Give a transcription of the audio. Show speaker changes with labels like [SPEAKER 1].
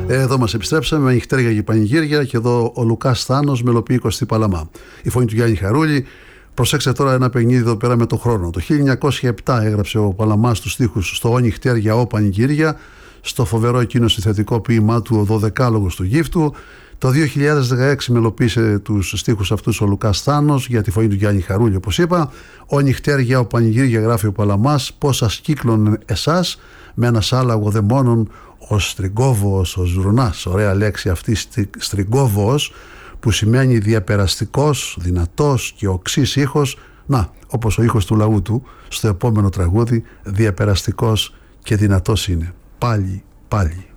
[SPEAKER 1] Εδώ μας επιστρέψαμε με νυχτέρια και πανηγύρια και εδώ ο Λουκάς Θάνος μελοποιεί Κωστή Παλαμά. Η φωνή του Γιάννη Χαρούλη. Προσέξτε τώρα ένα παιχνίδι εδώ πέρα με το χρόνο. Το 1907 έγραψε ο Παλαμάς τους στίχους στο «Ω νυχτέρια, ω πανηγύρια», στο φοβερό εκείνο συνθετικό ποίημά του «Ο Δωδεκάλογος του Γύφτου». Το 2016 μελοποίησε τους στίχους αυτούς ο Λουκάς Θάνος για τη φωνή του Γιάννη Χαρούλη, όπως είπα. «Ω νυχτέρια, ω πανηγύρια», γράφει ο Παλαμάς, «πώς σας κύκλωνε εσάς με ένα σάλαγο δαιμόνων, ο στριγκόβοος, ο ζουρνάς». Ωραία λέξη αυτή, στριγκόβοος, που σημαίνει διαπεραστικός, δυνατός και οξύς ήχος. Να, όπως ο ήχος του λαού του στο επόμενο τραγούδι, διαπεραστικός και δυνατός είναι. Πάλι, πάλι.